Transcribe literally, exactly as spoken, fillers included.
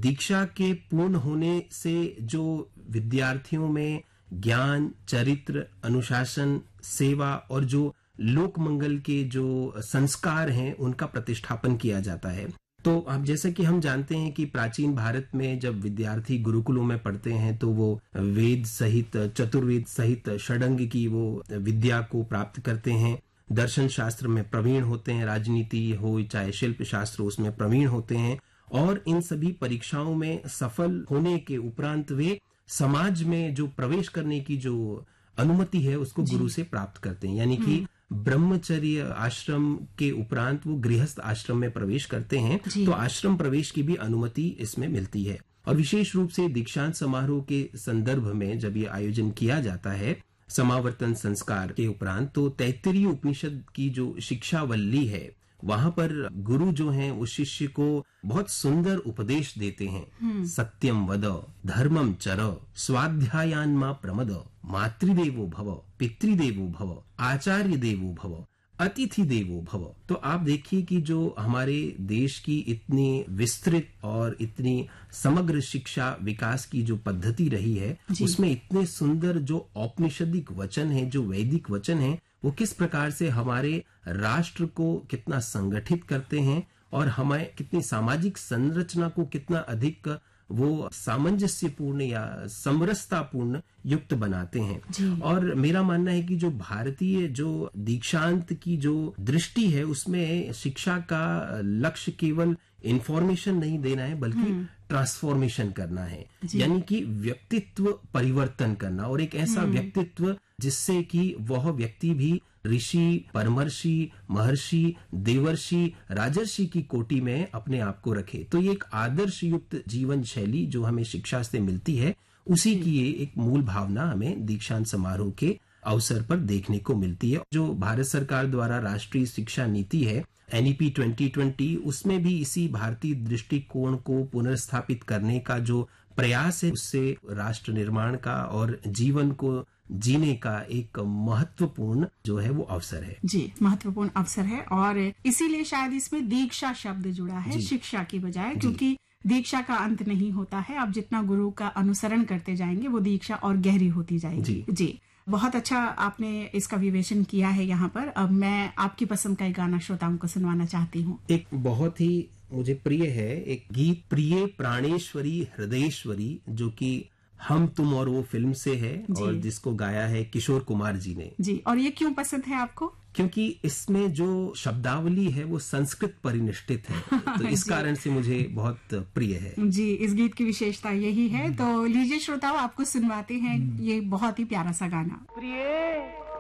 दीक्षा के पूर्ण होने से जो विद्यार्थियों में ज्ञान, चरित्र, अनुशासन, सेवा और जो लोक मंगल के जो संस्कार हैं उनका प्रतिष्ठापन किया जाता है। तो अब जैसे कि हम जानते हैं कि प्राचीन भारत में जब विद्यार्थी गुरुकुलों में पढ़ते हैं तो वो वेद सहित, चतुर्वेद सहित षडंग की वो विद्या को प्राप्त करते हैं, दर्शन शास्त्र में प्रवीण होते हैं, राजनीति हो चाहे शिल्प शास्त्र उसमें प्रवीण होते हैं, और इन सभी परीक्षाओं में सफल होने के उपरांत वे समाज में जो प्रवेश करने की जो अनुमति है उसको गुरु से प्राप्त करते हैं। यानी कि ब्रह्मचर्य आश्रम के उपरांत वो गृहस्थ आश्रम में प्रवेश करते हैं, तो आश्रम प्रवेश की भी अनुमति इसमें मिलती है। और विशेष रूप से दीक्षांत समारोह के संदर्भ में जब ये आयोजन किया जाता है समावर्तन संस्कार के उपरांत, तो तैत्तिरीय उपनिषद की जो शिक्षावल्ली है वहां पर गुरु जो हैं उस शिष्य को बहुत सुंदर उपदेश देते हैं। सत्यम वद, धर्मम चर, स्वाध्यायान मा प्रमद, मातृदेवो भव, पितृदेवो भव, आचार्य देवो भव, अतिथि देवो भव। तो आप देखिए कि जो हमारे देश की इतनी विस्तृत और इतनी समग्र शिक्षा विकास की जो पद्धति रही है उसमें इतने सुंदर जो औपनिषदिक वचन है, जो वैदिक वचन है, वो किस प्रकार से हमारे राष्ट्र को कितना संगठित करते हैं और हमें कितनी सामाजिक संरचना को कितना अधिक वो सामंजस्यपूर्ण या समरसतापूर्ण युक्त बनाते हैं। और मेरा मानना है कि जो भारतीय जो दीक्षांत की जो दृष्टि है उसमें शिक्षा का लक्ष्य केवल इंफॉर्मेशन नहीं देना है बल्कि ट्रांसफॉर्मेशन करना है, यानी कि व्यक्तित्व परिवर्तन करना, और एक ऐसा व्यक्तित्व जिससे कि वह व्यक्ति भी ऋषि, परमर्षि, महर्षि, देवर्षि, राजर्षि की कोटि में अपने आप को रखे। तो ये एक आदर्श युक्त जीवन शैली जो हमें शिक्षा से मिलती है, उसी की ये एक मूल भावना हमें दीक्षांत समारोह के अवसर पर देखने को मिलती है। जो भारत सरकार द्वारा राष्ट्रीय शिक्षा नीति है N E P twenty twenty, उसमें भी इसी भारतीय दृष्टिकोण को पुनर्स्थापित करने का जो प्रयास है उससे राष्ट्र निर्माण का और जीवन को जीने का एक महत्वपूर्ण जो है वो अवसर है। जी, महत्वपूर्ण अवसर है और इसीलिए शायद इसमें दीक्षा शब्द जुड़ा है शिक्षा की बजाय, क्योंकि दीक्षा का अंत नहीं होता है। आप जितना गुरु का अनुसरण करते जाएंगे वो दीक्षा और गहरी होती जाएगी। जी, जी। बहुत अच्छा आपने इसका विवेचन किया है यहाँ पर। अब मैं आपकी पसंद का एक गाना श्रोताओं को सुनवाना चाहती हूँ। एक बहुत ही मुझे प्रिय है एक गीत, प्रिय प्राणेश्वरी हृदयेश्वरी, जो कि हम तुम और वो फिल्म से है और जिसको गाया है किशोर कुमार जी ने। जी, और ये क्यों पसंद है आपको? क्योंकि इसमें जो शब्दावली है वो संस्कृत परिनिष्ठित है, तो इस कारण से मुझे बहुत प्रिय है। जी, इस गीत की विशेषता यही है। तो लीजिए श्रोताओं, आपको सुनवाते हैं ये बहुत ही प्यारा सा गाना। प्रिय